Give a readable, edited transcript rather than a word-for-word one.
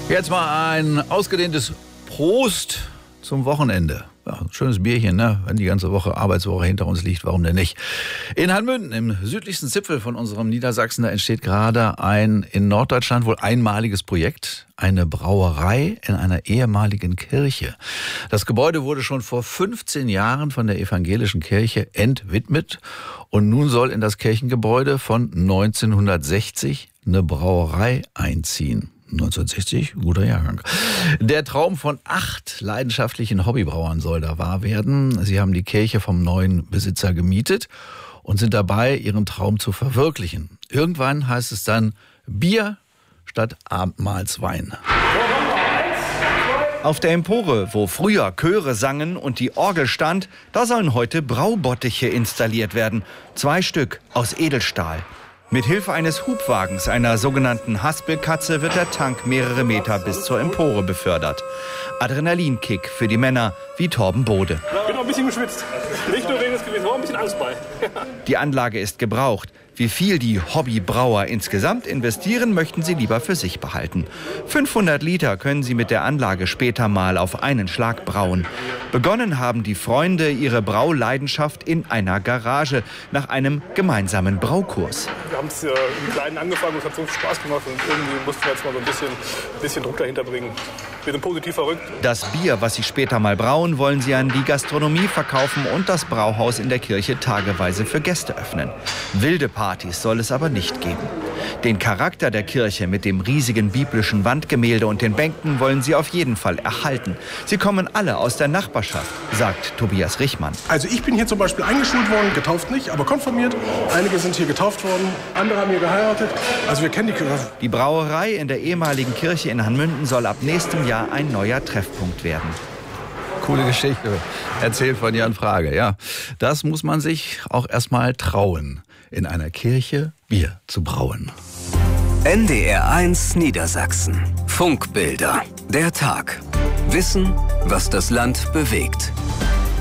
Jetzt mal ein ausgedehntes Prost zum Wochenende. Ja, ein schönes Bierchen, ne? Wenn die ganze Arbeitswoche hinter uns liegt, warum denn nicht? In Hanmünden, im südlichsten Zipfel von unserem Niedersachsen, da entsteht gerade ein in Norddeutschland wohl einmaliges Projekt. Eine Brauerei in einer ehemaligen Kirche. Das Gebäude wurde schon vor 15 Jahren von der evangelischen Kirche entwidmet. Und nun soll in das Kirchengebäude von 1960 eine Brauerei einziehen. 1960, guter Jahrgang. Der Traum von 8 leidenschaftlichen Hobbybrauern soll da wahr werden. Sie haben die Kirche vom neuen Besitzer gemietet und sind dabei, ihren Traum zu verwirklichen. Irgendwann heißt es dann Bier statt Abendmahlswein. Auf der Empore, wo früher Chöre sangen und die Orgel stand, da sollen heute Braubottiche installiert werden. 2 Stück aus Edelstahl. Mit Hilfe eines Hubwagens, einer sogenannten Haspelkatze, wird der Tank mehrere Meter bis zur Empore befördert. Adrenalinkick für die Männer wie Torben Bode. Ich bin noch ein bisschen geschwitzt. Nicht nur wegen des Gewissens, auch ein bisschen Angst bei. Die Anlage ist gebraucht. Wie viel die Hobbybrauer insgesamt investieren, möchten sie lieber für sich behalten. 500 Liter können sie mit der Anlage später mal auf einen Schlag brauen. Begonnen haben die Freunde ihre Brauleidenschaft in einer Garage nach einem gemeinsamen Braukurs. Wir haben es im Kleinen angefangen und es hat so viel Spaß gemacht und irgendwie mussten wir jetzt mal so ein bisschen Druck dahinter bringen. Wir sind positiv verrückt. Das Bier, was sie später mal brauen, wollen sie an die Gastronomie verkaufen und das Brauhaus in der Kirche tageweise für Gäste öffnen. Wilde Partys soll es aber nicht geben. Den Charakter der Kirche mit dem riesigen biblischen Wandgemälde und den Bänken wollen sie auf jeden Fall erhalten. Sie kommen alle aus der Nachbarschaft, sagt Tobias Richmann. Also ich bin hier zum Beispiel eingeschult worden, getauft nicht, aber konfirmiert. Einige sind hier getauft worden, andere haben hier geheiratet. Also wir kennen die Kirche. Die Brauerei in der ehemaligen Kirche in Hanmünden soll ab nächstem Jahr ein neuer Treffpunkt werden. Coole Geschichte, erzählt von Jan Frage. Ja, das muss man sich auch erstmal trauen, in einer Kirche Bier zu brauen. NDR1 Niedersachsen. Funkbilder. Der Tag. Wissen, was das Land bewegt.